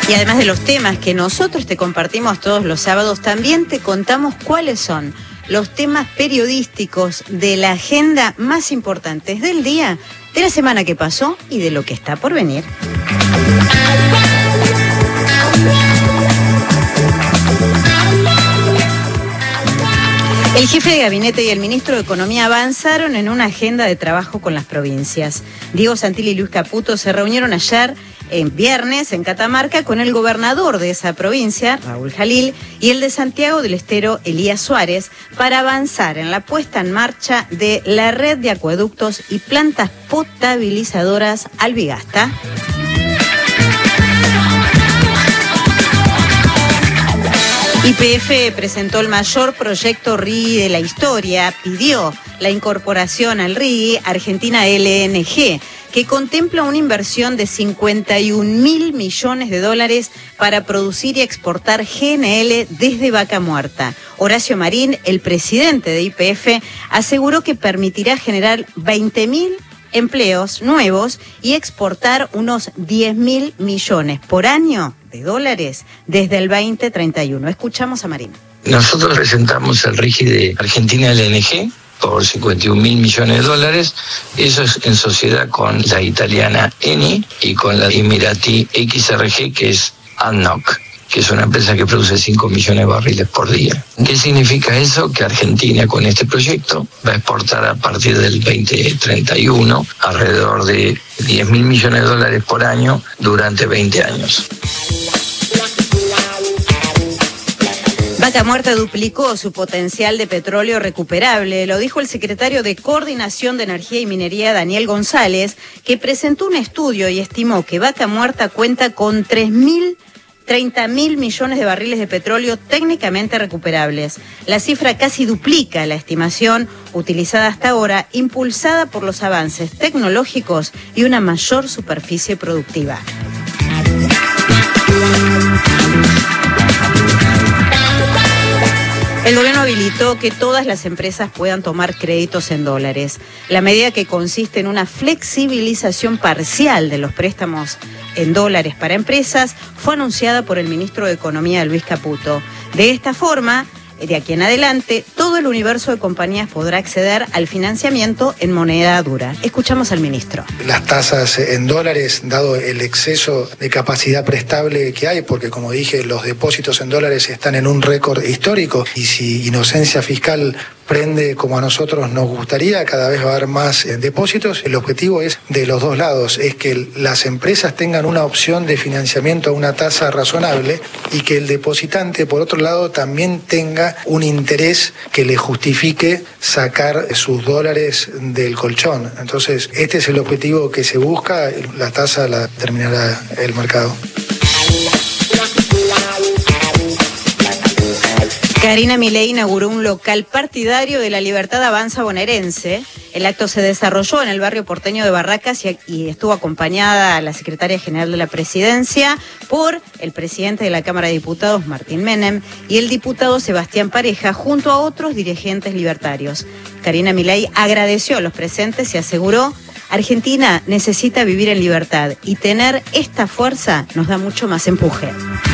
Y además de los temas que nosotros te compartimos todos los sábados, también te contamos cuáles son los temas periodísticos de la agenda más importantes del día, de la semana que pasó y de lo que está por venir. El jefe de gabinete y el ministro de Economía avanzaron en una agenda de trabajo con las provincias. Diego Santilli y Luis Caputo se reunieron ayer, viernes, en Catamarca, con el gobernador de esa provincia, Raúl Jalil, y el de Santiago del Estero, Elías Suárez, para avanzar en la puesta en marcha de la red de acueductos y plantas potabilizadoras Albigasta. YPF presentó el mayor proyecto RIGI de la historia, pidió la incorporación al RIGI Argentina LNG, que contempla una inversión de 51.000 millones de dólares para producir y exportar GNL desde Vaca Muerta. Horacio Marín, el presidente de YPF, aseguró que permitirá generar 20.000 empleos nuevos y exportar unos 10.000 millones por año de dólares desde el 2031. Escuchamos a Marín. Nosotros presentamos el RIGI de Argentina LNG por 51.000 millones de dólares. Eso es en sociedad con la italiana Eni y con la emiratí XRG, que es ADNOC, que es una empresa que produce 5 millones de barriles por día. ¿Qué significa eso? Que Argentina con este proyecto va a exportar a partir del 2031 alrededor de 10.000 millones de dólares por año durante 20 años. Vaca Muerta duplicó su potencial de petróleo recuperable, lo dijo el secretario de Coordinación de Energía y Minería, Daniel González, que presentó un estudio y estimó que Vaca Muerta cuenta con 30.000 millones de barriles de petróleo técnicamente recuperables. La cifra casi duplica la estimación utilizada hasta ahora, impulsada por los avances tecnológicos y una mayor superficie productiva. El gobierno habilitó que todas las empresas puedan tomar créditos en dólares. La medida, que consiste en una flexibilización parcial de los préstamos en dólares para empresas, fue anunciada por el ministro de Economía, Luis Caputo. De esta forma, de aquí en adelante, todo el universo de compañías podrá acceder al financiamiento en moneda dura. Escuchamos al ministro. Las tasas en dólares, dado el exceso de capacidad prestable que hay, porque como dije, los depósitos en dólares están en un récord histórico, y si inocencia fiscal prende como a nosotros nos gustaría, cada vez va a haber más depósitos. El objetivo es de los dos lados, es que las empresas tengan una opción de financiamiento a una tasa razonable y que el depositante, por otro lado, también tenga un interés que le justifique sacar sus dólares del colchón. Entonces, este es el objetivo que se busca, la tasa la determinará el mercado. Karina Milei inauguró un local partidario de La Libertad Avanza bonaerense. El acto se desarrolló en el barrio porteño de Barracas y estuvo acompañada la secretaria general de la Presidencia por el presidente de la Cámara de Diputados, Martín Menem, y el diputado Sebastián Pareja, junto a otros dirigentes libertarios. Karina Milei agradeció a los presentes y aseguró: Argentina necesita vivir en libertad y tener esta fuerza nos da mucho más empuje.